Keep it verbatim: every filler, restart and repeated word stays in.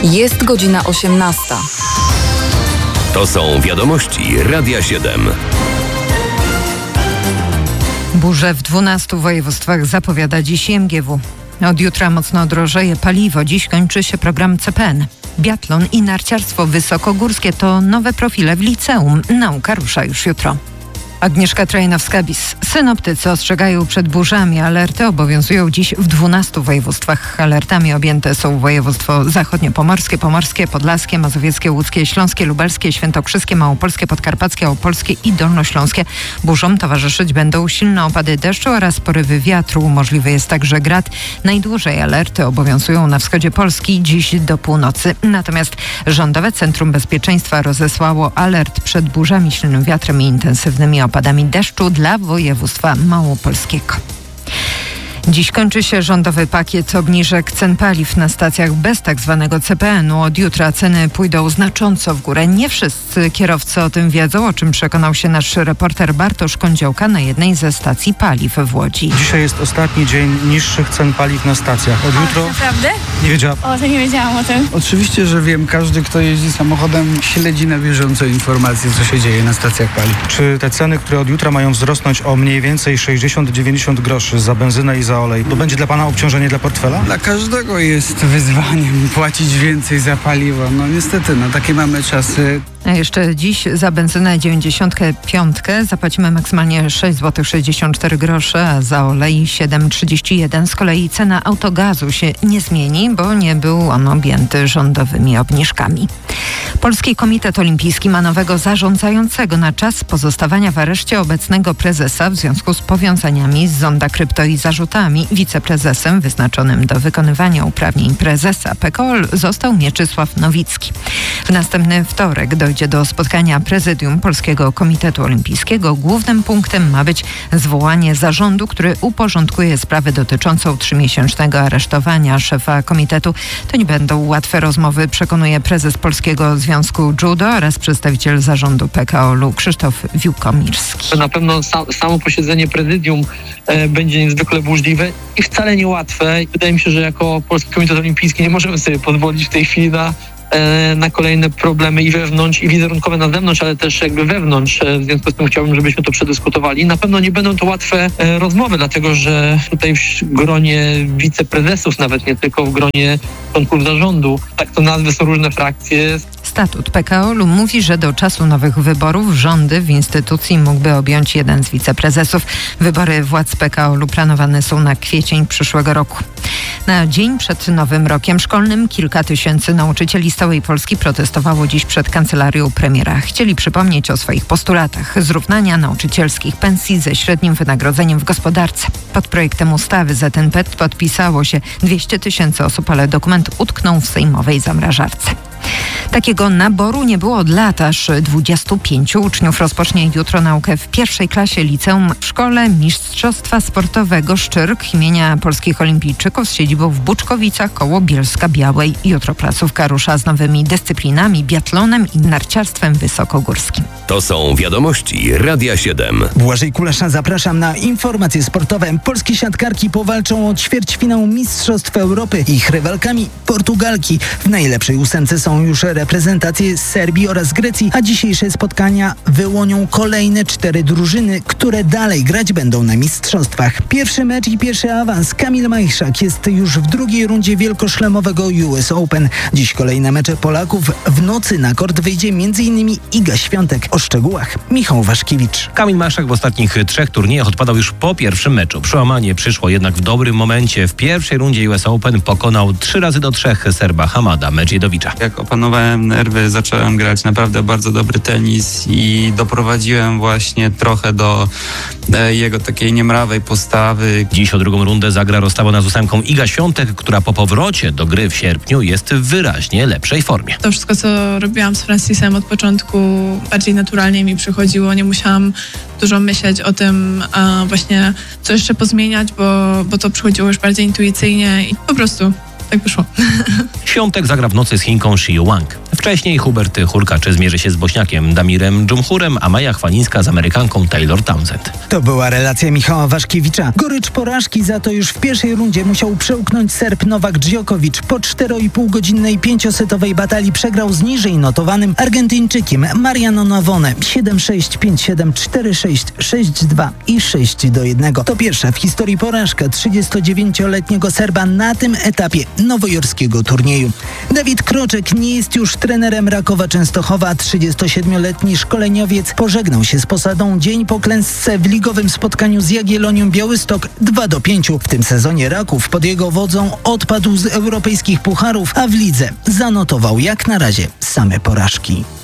Jest godzina osiemnasta. To są wiadomości Radia siedem. Burze w dwunastu województwach zapowiada dziś I M G W. Od jutra mocno drożeje paliwo. Dziś kończy się program C P N. Biatlon i narciarstwo wysokogórskie to nowe profile w liceum. Nauka rusza już jutro. Agnieszka Trajnowska-Bis. Synoptycy ostrzegają przed burzami. Alerty obowiązują dziś w dwunastu województwach. Alertami objęte są województwo zachodniopomorskie, pomorskie, podlaskie, mazowieckie, łódzkie, śląskie, lubelskie, świętokrzyskie, małopolskie, podkarpackie, opolskie i dolnośląskie. Burzom towarzyszyć będą silne opady deszczu oraz porywy wiatru. Możliwy jest także grad. Najdłużej alerty obowiązują na wschodzie Polski dziś do północy. Natomiast Rządowe Centrum Bezpieczeństwa rozesłało alert przed burzami, silnym wiatrem i intensywnymi opadami deszczu dla województwa małopolskiego. Dziś kończy się rządowy pakiet obniżek cen paliw na stacjach bez tak zwanego C P N-u. Od jutra ceny pójdą znacząco w górę. Nie wszyscy kierowcy o tym wiedzą, o czym przekonał się nasz reporter Bartosz Kądziołka na jednej ze stacji paliw w Łodzi. Dzisiaj jest ostatni dzień niższych cen paliw na stacjach. Od jutro... Naprawdę? Nie wiedziałam. O, to nie wiedziałam o tym. Oczywiście, że wiem. Każdy, kto jeździ samochodem, śledzi na bieżąco informacje, co się dzieje na stacjach paliw. Czy te ceny, które od jutra mają wzrosnąć o mniej więcej sześćdziesiąt do dziewięćdziesięciu groszy za benzynę i za olej, to będzie dla pana obciążenie dla portfela? Dla każdego jest wyzwaniem płacić więcej za paliwo. No niestety, no takie mamy czasy. A jeszcze dziś za benzynę dziewięćdziesiąt pięć zapłacimy maksymalnie sześć złotych sześćdziesiąt cztery grosze, a za olej siedem złotych trzydzieści jeden. Z kolei cena autogazu się nie zmieni, bo nie był on objęty rządowymi obniżkami. Polski Komitet Olimpijski ma nowego zarządzającego na czas pozostawania w areszcie obecnego prezesa w związku z powiązaniami z Zonda Krypto i zarzutami. Wiceprezesem wyznaczonym do wykonywania uprawnień prezesa P K O L został Mieczysław Nowicki. W następny wtorek dojdzie do spotkania prezydium Polskiego Komitetu Olimpijskiego. Głównym punktem ma być zwołanie zarządu, który uporządkuje sprawę dotyczącą trzymiesięcznego aresztowania szefa komitetu. To nie będą łatwe rozmowy, przekonuje prezes Polskiego Związku Judo oraz przedstawiciel zarządu P K O L-u Krzysztof Wiłkomirski. Na pewno sam, samo posiedzenie prezydium e, będzie niezwykle burzliwe i wcale niełatwe. Wydaje mi się, że jako Polski Komitet Olimpijski nie możemy sobie pozwolić w tej chwili na na kolejne problemy i wewnątrz, i wizerunkowe na zewnątrz, ale też jakby wewnątrz. W związku z tym chciałbym, żebyśmy to przedyskutowali. Na pewno nie będą to łatwe rozmowy, dlatego że tutaj w gronie wiceprezesów, nawet nie tylko w gronie członków zarządu, tak to nazwy, są różne frakcje. Statut P K O L-u mówi, że do czasu nowych wyborów rządy w instytucji mógłby objąć jeden z wiceprezesów. Wybory władz P K O L-u planowane są na kwiecień przyszłego roku. Na dzień przed Nowym Rokiem Szkolnym kilka tysięcy nauczycieli z całej Polski protestowało dziś przed kancelarią premiera. Chcieli przypomnieć o swoich postulatach zrównania nauczycielskich pensji ze średnim wynagrodzeniem w gospodarce. Pod projektem ustawy Z N P podpisało się dwieście tysięcy osób, ale dokument utknął w sejmowej zamrażarce. Takiego naboru nie było od lat, aż dwudziestu pięciu uczniów rozpocznie jutro naukę w pierwszej klasie liceum w Szkole Mistrzostwa Sportowego Szczyrk imienia Polskich Olimpijczyków z siedzibą w Buczkowicach koło Bielska-Białej. Jutro placówka rusza z nowymi dyscyplinami, biatlonem i narciarstwem wysokogórskim. To są wiadomości Radia siedem. Błażej Kulasza, zapraszam na informacje sportowe. Polskie siatkarki powalczą o ćwierćfinał Mistrzostw Europy. Ich rywalkami Portugalki. W najlepszej ósemce są już reprezentacje z Serbii oraz Grecji, a dzisiejsze spotkania wyłonią kolejne cztery drużyny, które dalej grać będą na mistrzostwach. Pierwszy mecz i pierwszy awans. Kamil Majchrzak jest już w drugiej rundzie wielkoszlemowego U S Open. Dziś kolejne mecze Polaków. W nocy na kort wyjdzie m.in. Iga Świątek. O szczegółach Michał Waszkiewicz. Kamil Majchrzak w ostatnich trzech turniejach odpadał już po pierwszym meczu. Przełamanie przyszło jednak w dobrym momencie. W pierwszej rundzie U S Open pokonał trzy razy do trzech Serba Hamada Medżidowicza. Jak opanowałem nerwy, zacząłem grać naprawdę bardzo dobry tenis i doprowadziłem właśnie trochę do e, jego takiej niemrawej postawy. Dziś o drugą rundę zagra rozstawiona z ósemką Iga Świątek, która po powrocie do gry w sierpniu jest w wyraźnie lepszej formie. To wszystko, co robiłam z Francisem od początku, bardziej naturalnie mi przychodziło. Nie musiałam dużo myśleć o tym, a właśnie co jeszcze pozmieniać, bo, bo to przychodziło już bardziej intuicyjnie i po prostu tak wyszło. Świątek zagra w nocy z Chinką Shi Wang. Wcześniej Hubert Hurkacz zmierzy się z Bośniakiem Damirem Dżumhurem, a Maja Chwalińska z Amerykanką Taylor Townsend. To była relacja Michała Waszkiewicza. Gorycz porażki za to już w pierwszej rundzie musiał przełknąć Serb Nowak Djokovic. Po cztero i pół godzinnej pięciosetowej batalii przegrał z niżej notowanym Argentyńczykiem Mariano Navone siedem sześć, pięć siedem, cztery sześć, sześć dwa i sześć do jednego. To pierwsza w historii porażka trzydziestodziewięcioletniego Serba na tym etapie nowojorskiego turnieju. Dawid Kroczek nie jest już trenerem Rakowa Częstochowa. trzydziestosiedmioletni szkoleniowiec pożegnał się z posadą dzień po klęsce w ligowym spotkaniu z Jagiellonią Białystok dwa do pięciu. W tym sezonie Raków pod jego wodzą odpadł z europejskich pucharów, a w lidze zanotował jak na razie same porażki.